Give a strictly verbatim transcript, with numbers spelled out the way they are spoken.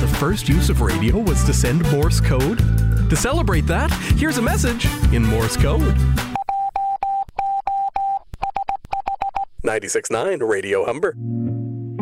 the first use of radio was to send Morse code? To celebrate that, here's a message in Morse code. ninety-six point nine Radio Humber.